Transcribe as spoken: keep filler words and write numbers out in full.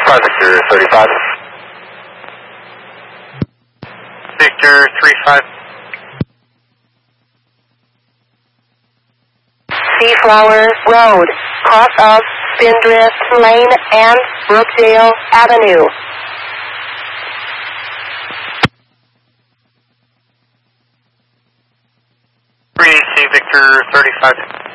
five, Victor thirty-five. Victor three five. Seaflower Road, cross of Spindrift Lane and Brookdale Avenue. three eight C, Victor thirty-five.